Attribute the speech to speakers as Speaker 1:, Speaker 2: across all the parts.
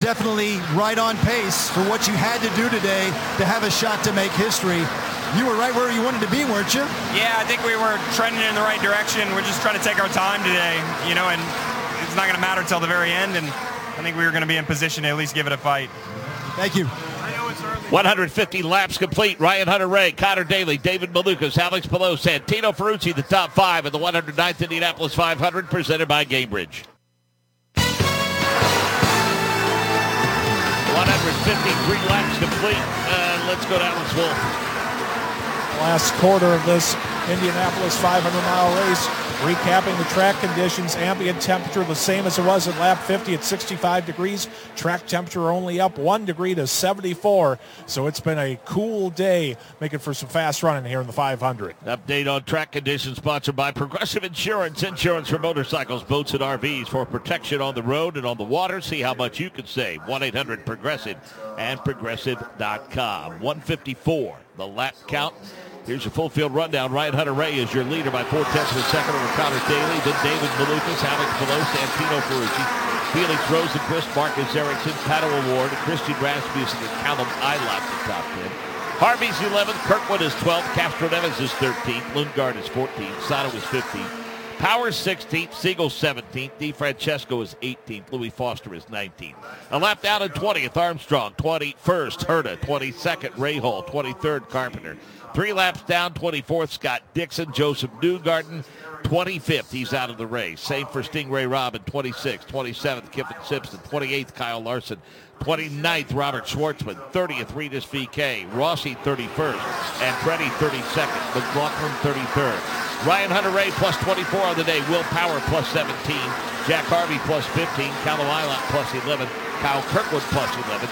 Speaker 1: definitely right on pace for what you had to do today to have a shot to make history. You were right where you wanted to be, weren't you?
Speaker 2: Yeah, I think we were trending in the right direction. We're just trying to take our time today, and it's not going to matter till the very end, and I think we were going to be in position to at least give it a fight.
Speaker 1: Thank you.
Speaker 3: 150 laps complete. Ryan Hunter-Reay, Connor Daly, David Malukas, Alex Palou, Santino Ferrucci, the top five in the 109th Indianapolis 500, presented by Gamebridge. 153 laps complete. Let's go to Alex Wolf.
Speaker 4: Last quarter of this Indianapolis 500-mile race. Recapping the track conditions, ambient temperature the same as it was at lap 50 at 65 degrees. Track temperature only up 1 degree to 74. So it's been a cool day, making for some fast running here in the 500.
Speaker 3: Update on track conditions sponsored by Progressive Insurance. Insurance for motorcycles, boats, and RVs for protection on the road and on the water. See how much you can save. 1-800-PROGRESSIVE and Progressive.com. 154, the lap count. Here's your full field rundown. Ryan Hunter-Reay is your leader by 0.4 of a second over Connor Daly. Then David Malukas, Alex Palou, Santino Ferrucci, Felix Rosenquist, Marcus Ericsson, Pato O'Ward, Christian Rasmussen, and Callum Ilott the top 10. Harvey's 11th, Kirkwood is 12th, Castro Neves is 13th, Lundgaard is 14th, Sato is 15th, Powers 16th, Siegel 17th, DeFrancesco is 18th, Louis Foster is 19th. A lap down in 20th, Armstrong, 21st, Herta, 22nd, Rahal, 23rd, Carpenter. 3 laps down, 24th, Scott Dixon, Joseph Newgarden, 25th. He's out of the race. Same for Stingray Robin, 26th, 27th, Kiffin Simpson, 28th, Kyle Larson, 29th, Robert Schwartzman, 30th, Regis VK, Rossi 31st, and Freddie 32nd, McLaughlin 33rd. Ryan Hunter-Reay plus 24 on the day, Will Power plus 17, Jack Harvey plus 15, Callum Ilott plus 11, Kyle Kirkwood plus 11,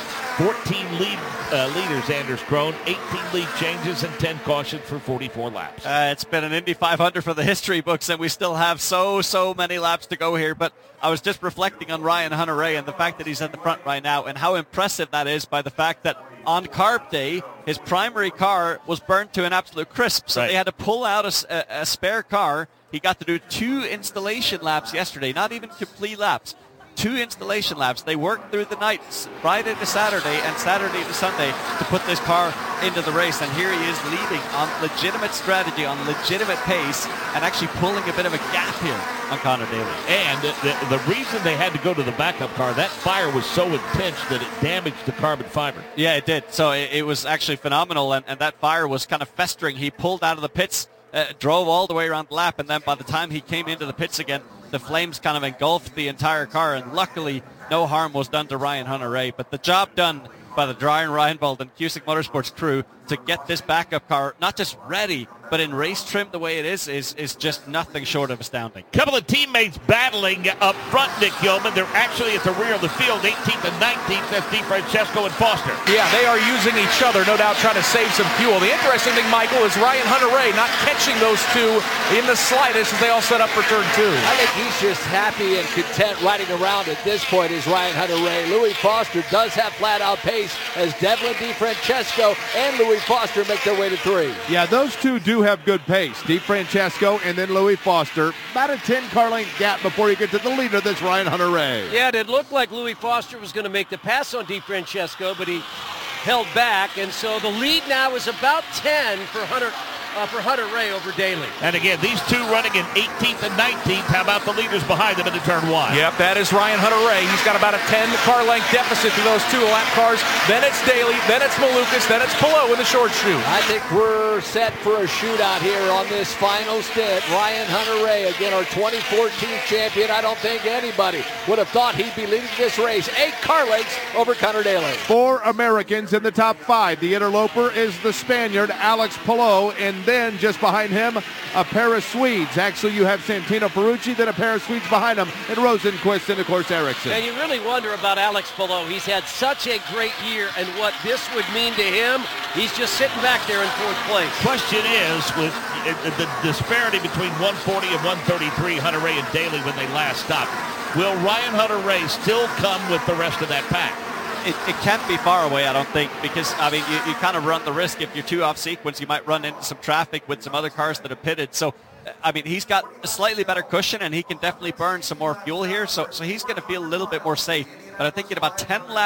Speaker 3: 14 leaders, Anders Krohn, 18 lead changes, and 10 cautions for 44 laps.
Speaker 5: It's been an Indy 500 for the history books, and we still have so many laps to go here. But I was just reflecting on Ryan Hunter-Reay and the fact that he's at the front right now, and how impressive that is by the fact that on carb day, his primary car was burned to an absolute crisp. So They had to pull out a spare car. He got to do 2 installation laps yesterday, not even complete laps. 2 installation laps. They worked through the night, Friday to Saturday and Saturday to Sunday, to put this car into the race. And here he is leading on legitimate strategy, on legitimate pace, and actually pulling a bit of a gap here on Connor Daly.
Speaker 3: And the reason they had to go to the backup car, that fire was so intense that it damaged the carbon fiber.
Speaker 5: Yeah, it did. So it was actually phenomenal, and that fire was kind of festering. He pulled out of the pits, drove all the way around the lap, and then by the time he came into the pits again, the flames kind of engulfed the entire car, and luckily no harm was done to Ryan Hunter-Reay. But the job done by the Brian Reinbold and Cusick Motorsports crew to get this backup car not just ready, but in race trim the way it is just nothing short of astounding.
Speaker 3: Couple of teammates battling up front, Nick Yeoman. They're actually at the rear of the field, 18th and 19th. That's DeFrancesco and Foster.
Speaker 6: Yeah, they are using each other, no doubt trying to save some fuel. The interesting thing, Michael, is Ryan Hunter-Reay not catching those two in the slightest as they all set up for turn 2.
Speaker 7: I think he's just happy and content riding around at this point is Ryan Hunter-Reay. Louis Foster does have flat-out pace as Devlin DeFrancesco and Louis Foster make their way to 3.
Speaker 8: Yeah, those two do have good pace. DeFrancesco and then Louis Foster. About a 10-car length gap before you get to the leader, that's Ryan Hunter-Reay.
Speaker 9: Yeah, it looked like Louis Foster was going to make the pass on DeFrancesco, but he held back, and so the lead now is about 10 for Hunter-Reay over Daly.
Speaker 3: And again, these two running in 18th and 19th. How about the leaders behind them into turn 1?
Speaker 6: Yep, that is Ryan Hunter-Reay. He's got about a 10-car length deficit to those 2 lap cars. Then it's Daly, then it's Malukas, then it's Palou in the short chute.
Speaker 7: I think we're set for a shootout here on this final stint. Ryan Hunter-Reay, again, our 2014 champion. I don't think anybody would have thought he'd be leading this race. 8 car lengths over Connor Daly.
Speaker 8: 4 Americans in the top 5. The interloper is the Spaniard, Alex Palou, and then just behind him, a pair of Swedes. Actually, you have Santino Ferrucci, then a pair of Swedes behind him, and Rosenquist, and of course Ericsson.
Speaker 9: And you really wonder about Alex Palou. He's had such a great year, and what this would mean to him, he's just sitting back there in 4th place.
Speaker 3: Question is, with the disparity between 140 and 133, Hunter-Reay and Daly when they last stopped, will Ryan Hunter-Reay still come with the rest of that pack?
Speaker 5: It can't be far away, I don't think, because, I mean, you kind of run the risk if you're too off sequence. You might run into some traffic with some other cars that are pitted. So, I mean, he's got a slightly better cushion, and he can definitely burn some more fuel here. So he's going to feel a little bit more safe. But I think in about 10 laps,